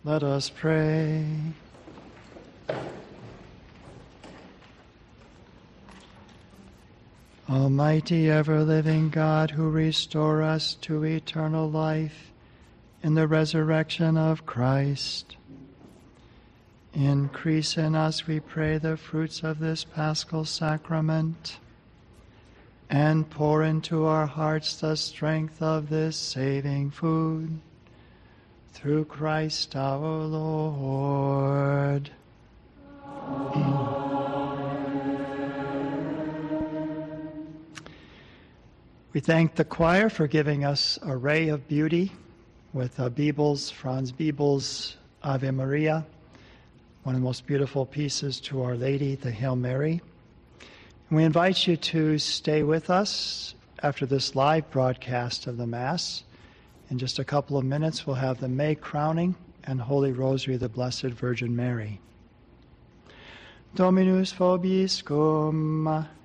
Let us pray. Almighty, ever-living God, who restore us to eternal life in the resurrection of Christ, increase in us, we pray, the fruits of this Paschal Sacrament, and pour into our hearts the strength of this saving food. Through Christ our Lord. We thank the choir for giving us a ray of beauty with Franz Bibel's Ave Maria, one of the most beautiful pieces to Our Lady, the Hail Mary. And we invite you to stay with us after this live broadcast of the Mass. In just a couple of minutes, we'll have the May crowning and Holy Rosary of the Blessed Virgin Mary. Dominus vobiscum.